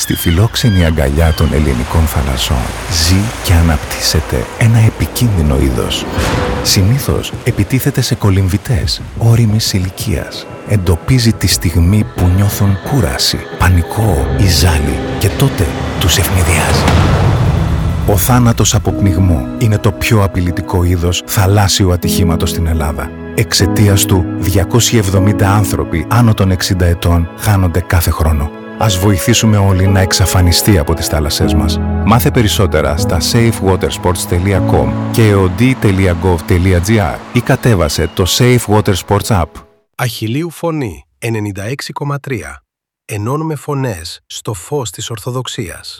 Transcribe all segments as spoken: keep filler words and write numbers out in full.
Στη φιλόξενη αγκαλιά των ελληνικών θαλασσών ζει και αναπτύσσεται ένα επικίνδυνο είδος. Συνήθως επιτίθεται σε κολυμβητές ώριμης ηλικίας. Εντοπίζει τη στιγμή που νιώθουν κούραση, πανικό ή ζάλι και τότε τους ευνηδιάζει. Ο θάνατος από πνιγμό είναι το πιο απειλητικό είδος θαλάσσιου ατυχήματος στην Ελλάδα. Εξαιτίας του, διακόσιοι εβδομήντα άνθρωποι άνω των εξήντα ετών χάνονται κάθε χρόνο. Ας βοηθήσουμε όλοι να εξαφανιστεί από τις θάλασσές μας. Μάθε περισσότερα στα safe water sports τελεία com και εοντί τελεία gov τελεία gr ή κατέβασε το Safe Water Sports App. Αχιλλείου Φωνή ενενήντα έξι κόμμα τρία. Ενώνουμε φωνές στο φως της Ορθοδοξίας.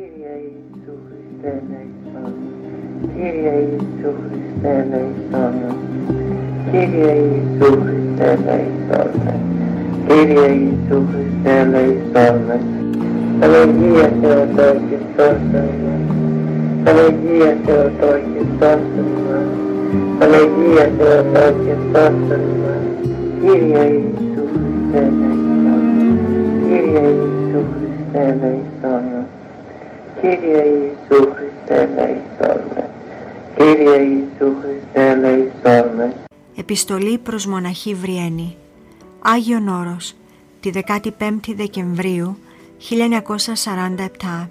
Κύριε Ιησού Χριστέ ελεησόν με. Κύριε Ιησού Χριστέ ελεησόν με. Κύριε Ιησού Χριστέ ελεησόν με. Παναγία Θεοτό και σώσον μας. Παναγία Θεοτό και σώσον μας. Παναγία Θεοτό και σώσον μας. Κύριε Ιησού Χριστέ ελεησόν με. Κύριε Ιησού Χριστέ ελεησόν με. Κύριε Ιησού Χριστέ ελεησόν με. Κύριε Ιησού Χριστέ ελεησόν με. Επιστολή προς μοναχή Βριένη. Άγιον Όρος, τη δεκαπέντε Δεκεμβρίου χίλια εννιακόσια σαράντα επτά.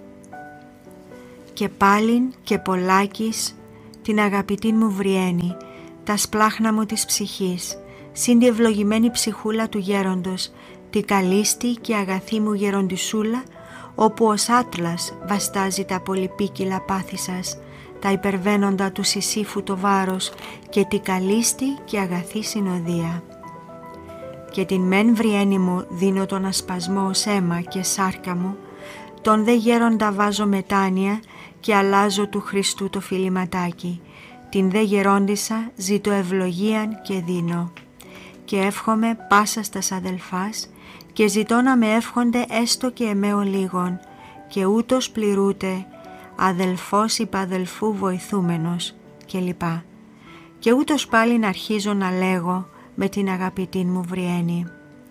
Και πάλιν και πολλάκις την αγαπητή μου Βριένη, τα σπλάχνα μου της ψυχής, συν τη ευλογημένη ψυχούλα του γέροντος, τη καλίστη και αγαθή μου γεροντισούλα, όπου ως άτλας βαστάζει τα πολυπίκυλα πάθη σας, τα υπερβαίνοντα του Σισίφου το βάρος και τη καλίστη και αγαθή συνοδεία. Και την μεν Βριένη μου δίνω τον ασπασμό ως αίμα και σάρκα μου, τον δε γέροντα βάζω μετάνοια και αλλάζω του Χριστού το φιληματάκι, την δε γερόντισσα ζητώ ευλογίαν και δίνω. Και εύχομαι πάσα στας αδελφάς και ζητώ να με εύχονται έστω και εμέω λίγον, και ούτως πληρούται αδελφός υπαδελφού βοηθούμενος κλπ. Και ούτως πάλι να αρχίζω να λέγω με την αγαπητή μου Βριένη.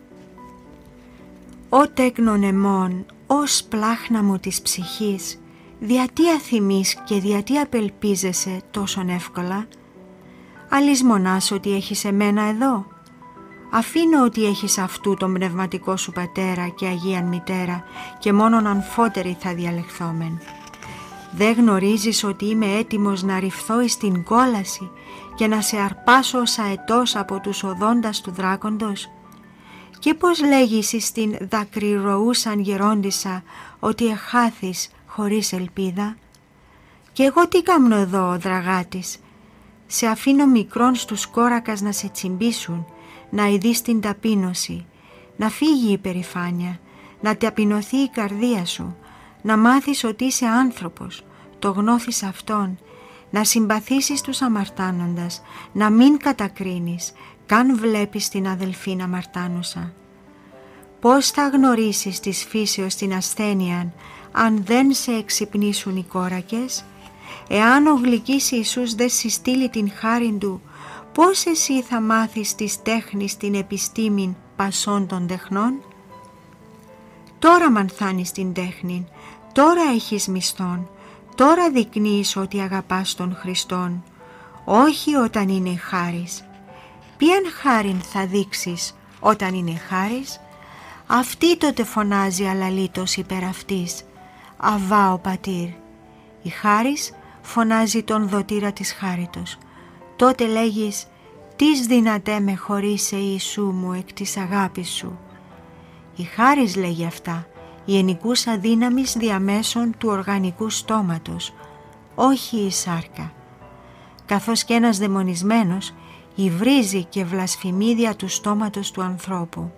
«Ω τέκνον εμών, ως πλάχνα μου της ψυχής, διατί αθυμείς και διατί απελπίζεσαι τόσον εύκολα? Αλυσμονάς ότι έχεις εμένα εδώ. Αφήνω ότι έχεις αυτού τον πνευματικό σου πατέρα και Αγίαν Μητέρα και μόνον αμφότεροι θα διαλεχθόμεν. Δεν γνωρίζεις ότι είμαι έτοιμος να ρυφθώ εις την κόλαση και να σε αρπάσω ως αετός από τους οδόντας του δράκοντος? Και πως λέγεις εις την δακρυρωούσαν γερόντισσα ότι εχάθης χωρίς ελπίδα? Και εγώ τι κάμνω εδώ, ο δραγάτης? Σε αφήνω μικρόν στους κόρακας να σε τσιμπήσουν, να ειδείς την ταπείνωση, να φύγει η υπερηφάνεια, να ταπεινωθεί η καρδία σου, να μάθεις ότι είσαι άνθρωπος, το γνώθεις αυτόν, να συμπαθήσεις τους αμαρτάνοντας, να μην κατακρίνεις, καν βλέπεις την αδελφήν αμαρτάνουσα. Πώς θα γνωρίσεις της φύσεως την ασθένεια αν δεν σε εξυπνήσουν οι κόρακες? Εάν ο γλυκής Ιησούς δεν συστήλει την χάριν του, πώς εσύ θα μάθεις της τέχνης την επιστήμην πασών των τεχνών? Τώρα μανθάνεις την τέχνη, τώρα έχεις μισθόν, τώρα δεικνύεις ότι αγαπάς τον Χριστόν, όχι όταν είναι χάρις. Ποιαν χάριν θα δείξεις όταν είναι χάρις? Αυτή τότε φωνάζει αλαλήτως υπέρ αυτής, Αβά ο Πατήρ. Η χάρις φωνάζει τον δοτήρα της χάριτος. Τότε λέγεις, «Τις δυνατέ με χωρίσε Ιησού μου εκ της αγάπης σου». Η χάρις λέγει αυτά, η ενικούσα δύναμης διαμέσων του οργανικού στόματος, όχι η σάρκα. Καθώς και ένας δαιμονισμένος υβρίζει και βλασφημεί δια του στόματος του ανθρώπου.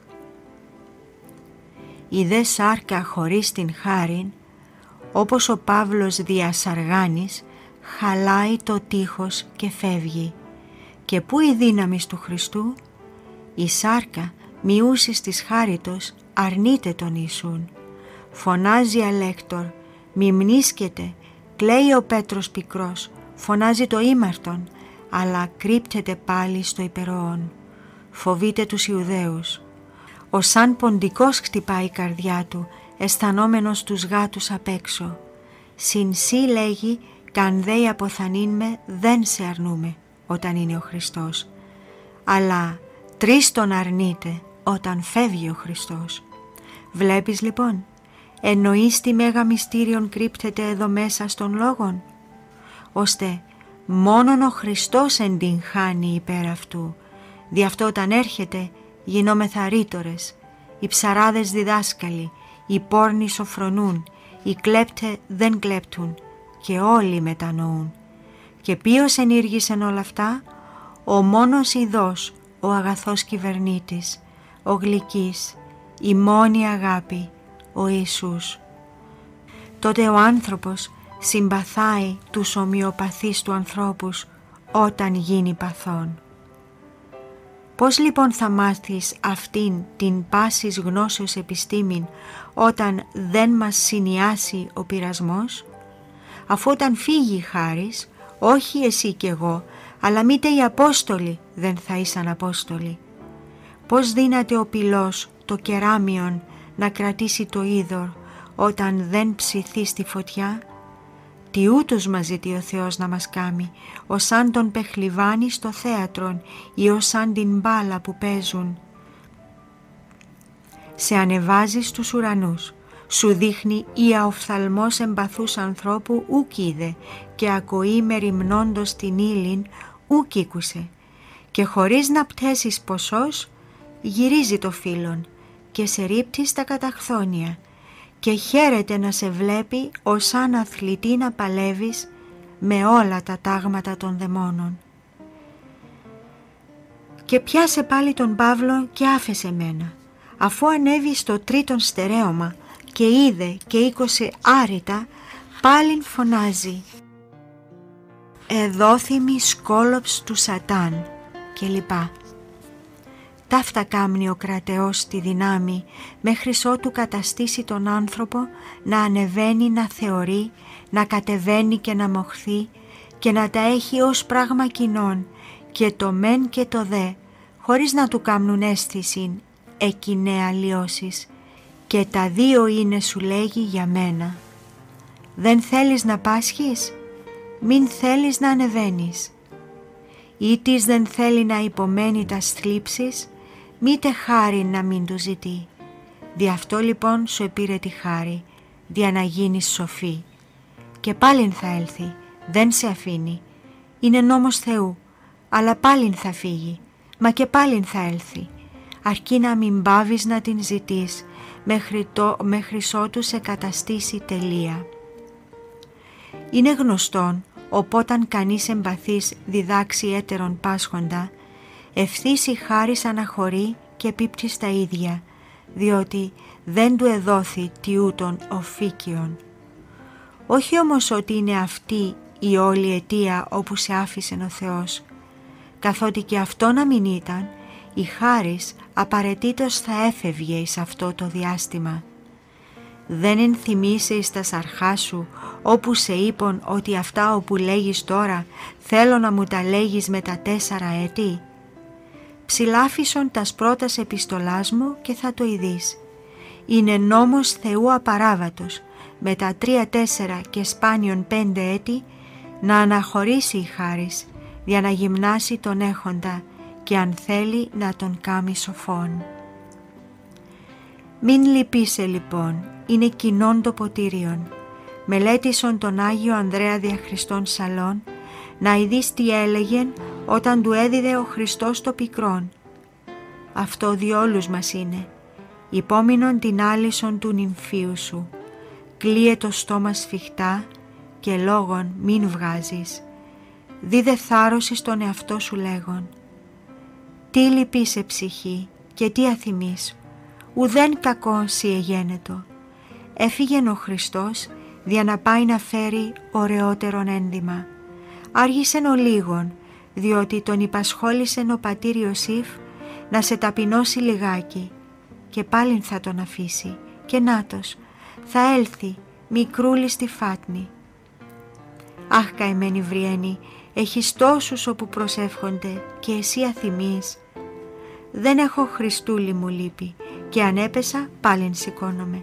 Η δε σάρκα χωρίς την χάριν, όπως ο Παύλος διασαργάνης, χαλάει το τείχος και φεύγει. Και πού η δύναμη του Χριστού? Η σάρκα μειούσης της χάριτος αρνείται τον Ιησούν. Φωνάζει αλέκτορ, μη μνήσκεται, κλαίει ο Πέτρος πικρός, φωνάζει το ήμαρτον, αλλά κρύπτεται πάλι στο υπεροόν. Φοβείται τους Ιουδαίους. Ο σαν ποντικός χτυπάει η καρδιά του, αισθανόμενος τους γάτους απ' έξω. Συν σύ λέγει, καν δέοι αποθανήν με, δεν σε αρνούμε όταν είναι ο Χριστός. Αλλά τρεις τον αρνείται όταν φεύγει ο Χριστός. Βλέπεις λοιπόν, εννοείς τι μέγα μυστήριον κρύπτεται εδώ μέσα στον λόγον, ώστε μόνον ο Χριστός εντυγχάνει υπέρ αυτού. Δι' αυτό όταν έρχεται γινόμεθα ρήτορες, οι ψαράδες διδάσκαλοι, οι πόρνοι σοφρονούν, οι κλέπτε δεν κλέπτουν και όλοι μετανοούν. Και ποιος ενήργησεν όλα αυτά? Ο μόνος ειδός, ο αγαθός κυβερνήτης, ο γλυκής, η μόνη αγάπη, ο Ιησούς. Τότε ο άνθρωπος συμπαθάει τους ομοιοπαθείς του ανθρώπους όταν γίνει παθών. Πώς λοιπόν θα μάθεις αυτήν την πάσης γνώσεως επιστήμην όταν δεν μας συνιάσει ο πειρασμός? Αφού όταν φύγει η χάρις, όχι εσύ κι εγώ, αλλά μήτε οι Απόστολοι δεν θα ήσαν Απόστολοι. Πώς δύναται ο πυλός το κεράμιον να κρατήσει το είδωρ όταν δεν ψηθεί στη φωτιά? Τι ούτως μας ζητεί ο Θεός να μας κάμει, ως σαν τον πεχλιβάνι στο θέατρον ή ως σαν την μπάλα που παίζουν. Σε ανεβάζει στους ουρανούς, σου δείχνει ή αοφθαλμός εμπαθούς ανθρώπου ουκ είδε και ακοή μεριμνώντος την ύλην ουκ ήκουσε, και χωρίς να πτέσεις ποσός γυρίζει το φύλλον και σε ρίπτει στα καταχθόνια και χαίρεται να σε βλέπει ως σαν αθλητή να παλεύεις με όλα τα τάγματα των δαιμόνων. Και πιάσε πάλι τον Παύλο και άφεσε μένα. Αφού ανέβη στο τρίτον στερέωμα και είδε και οίκωσε άρρητα, πάλιν φωνάζει «Εδόθημη σκόλοψ του Σατάν» και λοιπά. Ταύτα κάμνει ο κρατεός τη δυνάμει μέχρις ότου καταστήσει τον άνθρωπο να ανεβαίνει, να θεωρεί, να κατεβαίνει και να μοχθεί και να τα έχει ως πράγμα κοινών και το μεν και το δε, χωρίς να του κάμνουν αίσθηση εκεινέ αλλοιώσεις, και τα δύο είναι σου λέγει για μένα. Δεν θέλεις να πάσχεις? Μην θέλεις να ανεβαίνεις. Ή της δεν θέλει να υπομένει τα θλίψεις, μήτε χάρη να μην του ζητεί. Δι' αυτό λοιπόν σου επήρε τη χάρη, δια να γίνεις σοφή. Και πάλιν θα έλθει, δεν σε αφήνει. Είναι νόμος Θεού, αλλά πάλιν θα φύγει, μα και πάλιν θα έλθει. Αρκεί να μην πάβεις να την ζητείς, μέχρι, το, μέχρι ότου σε καταστήσει τελεία. Είναι γνωστόν, οπόταν κανείς εμπαθής διδάξει έτερον πάσχοντα, ευθύς η χάρις αναχωρεί και πίπτει στα ίδια, διότι δεν του εδόθη τιούτον οφίκιον. Όχι όμως ότι είναι αυτή η όλη αιτία όπου σε άφησε ο Θεός, καθότι και αυτό να μην ήταν, η χάρις απαραίτητος θα έφευγε εις αυτό το διάστημα. Δεν ενθυμείσαι εις τας αρχά σου, όπου σε είπον ότι αυτά όπου λέγεις τώρα θέλω να μου τα λέγεις με τα τέσσερα έτη? Ψηλάφισον τας πρώτας επιστολάς μου και θα το ειδείς. Είναι νόμος Θεού απαράβατος, με τα τρία-τέσσερα και σπάνιον πέντε έτη, να αναχωρήσει η χάρις, για να γυμνάσει τον έχοντα και αν θέλει να τον κάμει σοφόν. Μην λυπείσαι λοιπόν, είναι κοινών το ποτήριον. Μελέτησον τον Άγιο Ανδρέα δια Χριστόν Σαλών, να ειδείς τι έλεγεν όταν του έδιδε ο Χριστός το πικρόν. Αυτό διόλους μας είναι. Υπόμεινον την άλυσον του νυμφίου σου. Κλείε το στόμα σφιχτά και λόγον μην βγάζεις. Δίδε θάρρωση στον εαυτό σου λέγον. Τι λυπείσαι ψυχή και τι αθυμείς, ουδέν κακόν σοι εγένετο. Έφυγεν ο Χριστός δια να πάει να φέρει ωραιότερον ένδυμα. Άργησεν ο λίγον, διότι τον υπασχόλησεν ο πατήρ Ιωσήφ να σε ταπεινώσει λιγάκι και πάλιν θα τον αφήσει και νάτος θα έλθει μικρούλη στη φάτνη. Αχ καημένη Βριένη, έχεις τόσους όπου προσεύχονται και εσύ αθυμείς. Δεν έχω Χριστούλη μου λύπη και αν έπεσα πάλιν σηκώνομαι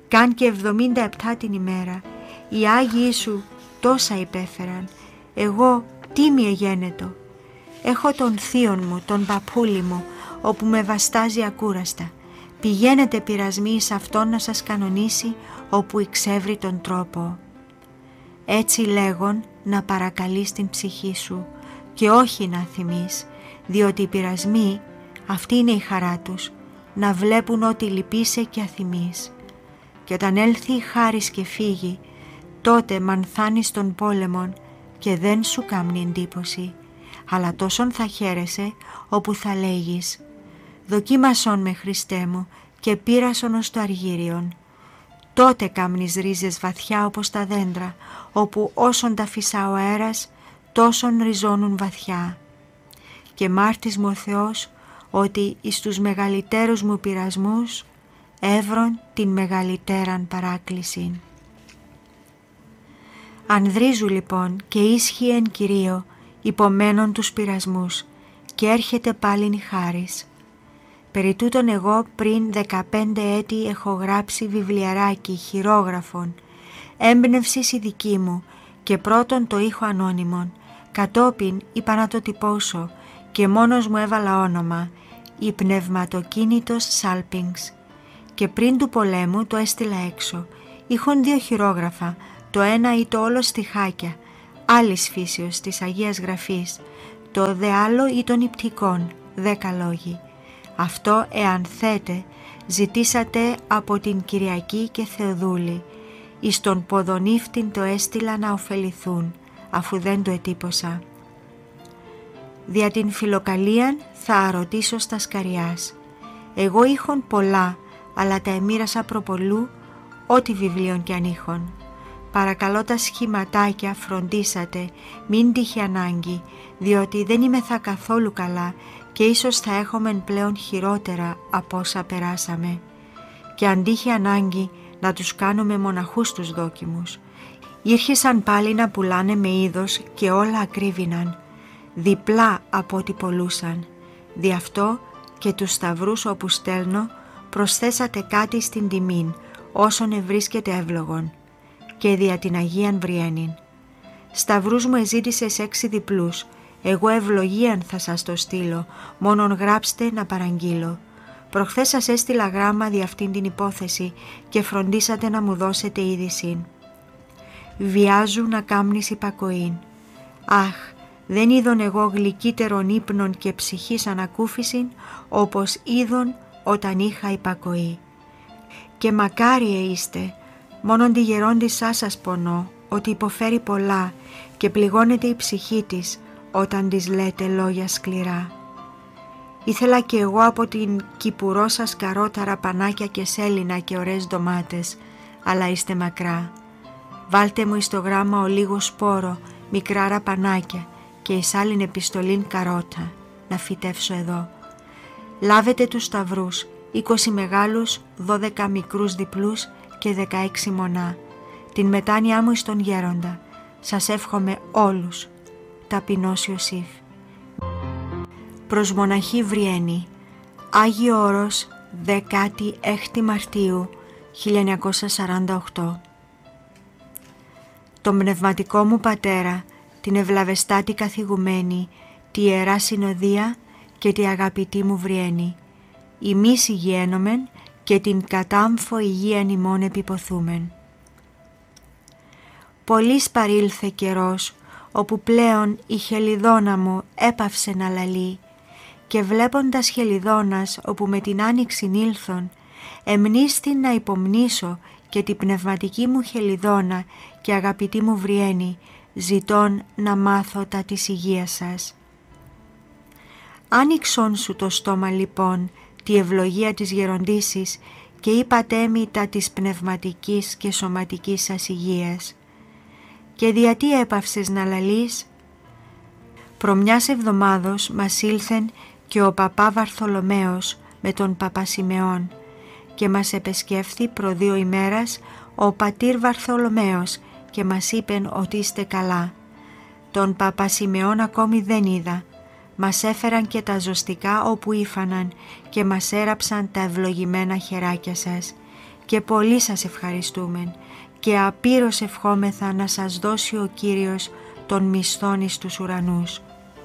καν και εβδομήντα επτά την ημέρα. Οι Άγιοι σου τόσα υπέφεραν. Εγώ τι μη εγένετο. Έχω τον θείον μου, τον παππούλη μου, όπου με βαστάζει ακούραστα. Πηγαίνετε πειρασμοί σε αυτόν να σας κανονίσει, όπου εξεύρει τον τρόπο. Έτσι λέγον να παρακαλείς την ψυχή σου και όχι να θυμείς, διότι οι πειρασμοί, αυτή είναι η χαρά τους, να βλέπουν ότι λυπείσαι και αθυμείς. Και όταν έλθει η χάρις και φύγει, τότε μανθάνεις των πόλεμων και δεν σου κάμνει εντύπωση, αλλά τόσον θα χαίρεσαι όπου θα λέγεις «Δοκίμασον με, Χριστέ μου, και πήρασον ως το αργύριον». Τότε κάμνεις ρίζες βαθιά όπως τα δέντρα, όπου όσον τα φυσά ο αέρας, τόσον ριζώνουν βαθιά. Και μάρτης μου ο Θεός, ότι εις τους μεγαλύτερους μου πειρασμούς, εύρων την μεγαλύτεραν παράκλησιν. Ανδρίζου λοιπόν και ίσχυε εν Κυρίω, υπομένων τους πειρασμούς, και έρχεται πάλιν η χάρις. Περί τούτον εγώ πριν δεκαπέντε έτη έχω γράψει βιβλιαράκι χειρόγραφων, έμπνευσης η δική μου και πρώτον το ήχο ανώνυμον, κατόπιν είπα να το τυπώσω και μόνος μου έβαλα όνομα, η πνευματοκίνητος Σάλπινγκς, και πριν του πολέμου το έστειλα έξω. Είχον δύο χειρόγραφα, το ένα ή το όλο στιχάκια, άλλης φύσεως της Αγίας Γραφής, το δε άλλο ή των υπτικών, δέκα λόγοι. Αυτό εάν θέτε ζητήσατε από την Κυριακή και Θεοδούλη, εις τον ποδονύφτην το έστειλα να ωφεληθούν, αφού δεν το ετύπωσα. Δια την φιλοκαλίαν θα αρωτήσω στα σκαριάς. Εγώ είχον πολλά, αλλά τα εμίρασα προπολού, ό,τι βιβλίων κι αν είχον. Παρακαλώ τα σχηματάκια φροντίσατε, μην τύχει ανάγκη, διότι δεν είμαι θα καθόλου καλά και ίσως θα έχομεν πλέον χειρότερα από όσα περάσαμε. Και αν τύχει ανάγκη να τους κάνουμε μοναχούς τους δόκιμους. Ήρχεσαν πάλι να πουλάνε με είδος και όλα ακρίβηναν, διπλά από ό,τι πολλούσαν. Δι' αυτό και τους σταυρούς όπου στέλνω προσθέσατε κάτι στην τιμήν, όσον ευρίσκεται εύλογον, και δια την Αγίαν Βριένην. Σταυρούς μου εζήτησες έξι διπλούς, εγώ ευλογίαν θα σας το στείλω, μόνον γράψτε να παραγγείλω. Προχθές σας έστειλα γράμμα δι' αυτήν την υπόθεση και φροντίσατε να μου δώσετε είδησιν. Βιάζου να κάμνεις υπακοήν. Αχ, δεν είδον εγώ γλυκύτερον ύπνον και ψυχής ανακούφισιν, όπως είδον όταν είχα υπακοή. Και μακάριε είστε, μόνον τη γερόντισσά σας πονώ, ότι υποφέρει πολλά και πληγώνεται η ψυχή της όταν της λέτε λόγια σκληρά. Ήθελα και εγώ από την Κυπουρό σας καρόταρα πανάκια και σέλινα και ωραίες ντομάτες, αλλά είστε μακρά. Βάλτε μου εις το γράμμα ο λίγο σπόρο, μικρά ραπανάκια και εις άλλην επιστολήν καρότα, να φυτεύσω εδώ. Λάβετε τους σταυρούς, είκοσι μεγάλους, δώδεκα μικρούς διπλούς και δεκαέξι μονά. Την μετάνοιά μου εις τον γέροντα. Σας εύχομαι όλους. Ταπεινός Ιωσήφ. Προς μοναχή Βριένη. Άγιο Όρος, δεκάτη έκτη Μαρτίου χίλια εννιακόσια σαράντα οκτώ. Τον πνευματικό μου πατέρα, την ευλαβεστάτη καθηγουμένη, τη Ιερά Συνοδεία και τη αγαπητή μου Βριένη. Ημείς υγιένομεν και την κατάμφο υγείαν ημών επιποθούμεν. Πολύς παρήλθε καιρός, όπου πλέον η χελιδόνα μου έπαυσε να λαλεί, και βλέποντας χελιδόνας όπου με την άνοιξην ήλθον, εμνίστην να υπομνήσω και την πνευματική μου χελιδόνα και αγαπητή μου Βριένη, ζητών να μάθω τα της υγείας σας. Άνοιξον σου το στόμα λοιπόν τη ευλογία της γεροντήσης και είπατε μη τα της πνευματικής και σωματικής σας υγείας. Και δια τι έπαυσες να λαλείς? Προ μιας εβδομάδος μας ήλθεν και ο παπά Βαρθολομαίος με τον παπά Σιμεών και μας επεσκέφθη προ δύο ημέρας ο πατήρ Βαρθολομαίος και μας είπεν ότι είστε καλά. Τον παπά Σιμεών ακόμη δεν είδα. Μας έφεραν και τα ζωστικά όπου ήφαναν και μας έραψαν τα ευλογημένα χεράκια σας και πολύ σας ευχαριστούμε και απείρως ευχόμεθα να σας δώσει ο Κύριος των μισθών εις τους ουρανούς.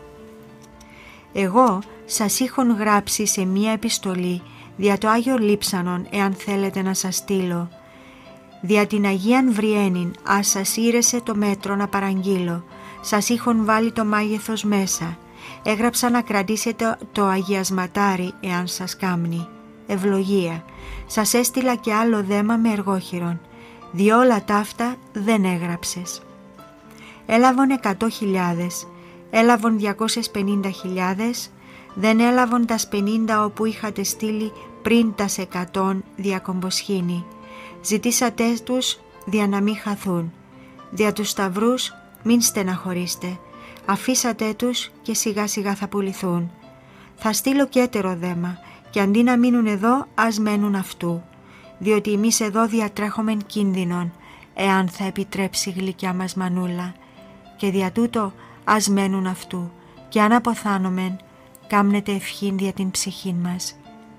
Εγώ σας είχον γράψει σε μία επιστολή δια το Άγιο Λείψανον, εάν θέλετε να σας στείλω. Δια την Αγίαν Βριένην, ας σας ήρεσε το μέτρο να παραγγείλω, σας είχον βάλει το μάγεθος μέσα. Έγραψα να κρατήσετε το αγιασματάρι, εάν σας κάμνει. Ευλογία. Σας έστειλα και άλλο δέμα με εργόχειρον. Διόλα ταύτα δεν έγραψες. Έλαβον εκατό χιλιάδες, έλαβον διακόσιες πενήντα χιλιάδες, δεν έλαβον τας πενήντα όπου είχατε στείλει πριν τας εκατόν διακομποσχήνη. Ζητήσατε τους δια να μην χαθούν. Δια τους σταυρούς μην στεναχωρήστε. Αφήσατε τους και σιγά σιγά θα πουληθούν. Θα στείλω και έτερο δέμα και αντί να μείνουν εδώ ας μένουν αυτού. Διότι εμείς εδώ διατρέχομεν κίνδυνον, εάν θα επιτρέψει η γλυκιά μας μανούλα. Και δια τούτο ας μένουν αυτού και αν αποθάνομεν, κάμνετε ευχήν δια την ψυχήν μας.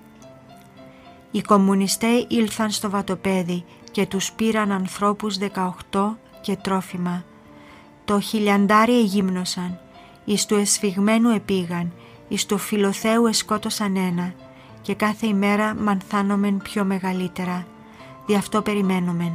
Οι κομμουνιστές ήλθαν στο βατοπέδι και τους πήραν ανθρώπους δεκαοκτώ και τρόφιμα. Το χιλιαντάρι εγύμνωσαν, εις του εσφιγμένου επήγαν, εις του φιλοθέου εσκότωσαν ένα και κάθε ημέρα μανθάνομεν πιο μεγαλύτερα, δι' αυτό περιμένομεν.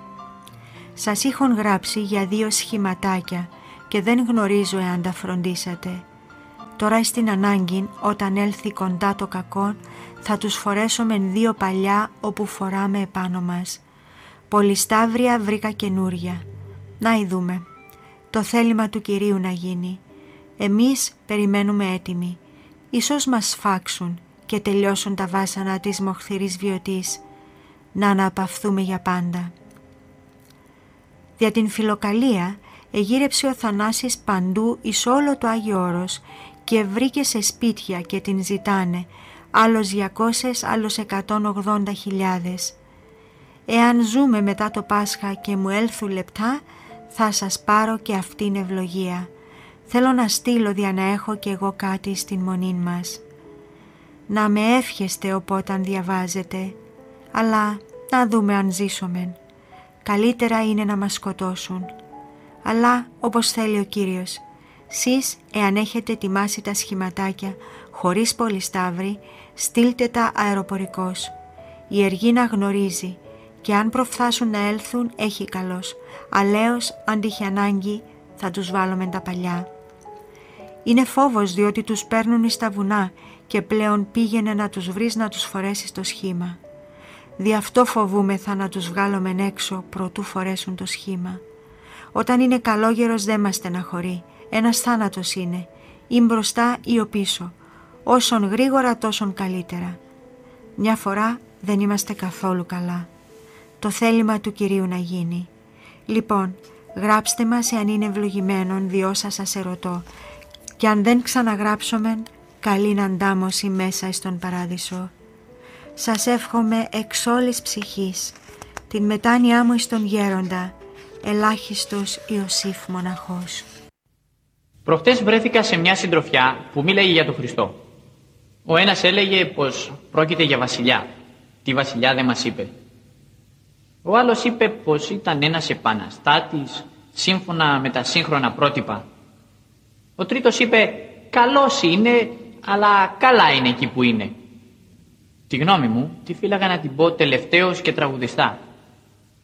Σας είχον γράψει για δύο σχηματάκια και δεν γνωρίζω εάν τα φροντίσατε. Τώρα στην ανάγκη, όταν έλθει κοντά το κακό, θα τους φορέσομεν δύο παλιά όπου φοράμε επάνω μας. Πολυσταύρια βρήκα καινούρια. Να ειδούμε. Το θέλημα του Κυρίου να γίνει. Εμείς περιμένουμε έτοιμοι. Ίσως μας σφάξουν και τελειώσουν τα βάσανα της μοχθηρής βιωτής. Να αναπαυθούμε για πάντα. Δια την φιλοκαλία εγύρεψε ο Θανάσης παντού εις όλο το Άγιο Όρος και βρήκε σε σπίτια και την ζητάνε, άλλος διακόσιες, άλλος εκατόν ογδόντα χιλιάδες. Εάν ζούμε μετά το Πάσχα και μου έλθουν λεπτά, θα σας πάρω και αυτήν ευλογία. Θέλω να στείλω δια να έχω κι εγώ κάτι στην μονή μας. Να με εύχεστε οπόταν διαβάζετε, αλλά να δούμε αν ζήσομεν. Καλύτερα είναι να μας σκοτώσουν. Αλλά όπως θέλει ο Κύριος, σεις εάν έχετε ετοιμάσει τα σχηματάκια χωρίς πολυσταύρι, στείλτε τα αεροπορικός. Η Εργίνα γνωρίζει και αν προφθάσουν να έλθουν έχει καλός, αλέως αν τύχει ανάγκη θα τους βάλουμε τα παλιά. Είναι φόβος διότι τους παίρνουν εις τα βουνά και πλέον πήγαινε να τους βρεις να τους φορέσεις το σχήμα. Δι' αυτό φοβούμεθα να τους βγάλουμε έξω προτού φορέσουν το σχήμα. Όταν είναι καλόγερος δεν μας στεναχωρεί, ένας θάνατος είναι, ή μπροστά ή ο πίσω, όσον γρήγορα τόσον καλύτερα. Μια φορά δεν είμαστε καθόλου καλά. Το θέλημα του Κυρίου να γίνει. Λοιπόν, γράψτε μας εάν είναι ευλογημένον διόσα σας ερωτώ, και αν δεν ξαναγράψομεν, καλήν αντάμωση μέσα στον παράδεισο. Σας εύχομαι εξ όλης ψυχής, την μετάνοιά μου εις τον γέροντα, ελάχιστος Ιωσήφ μοναχός. Προχτές βρέθηκα σε μια συντροφιά που μίλαγε για τον Χριστό. Ο ένας έλεγε πως πρόκειται για βασιλιά. Τι βασιλιά δεν μας είπε. Ο άλλος είπε πως ήταν ένας επαναστάτης σύμφωνα με τα σύγχρονα πρότυπα. Ο τρίτος είπε καλός είναι, αλλά καλά είναι εκεί που είναι. Τη γνώμη μου τη φύλαγα να την πω τελευταίος και τραγουδιστά.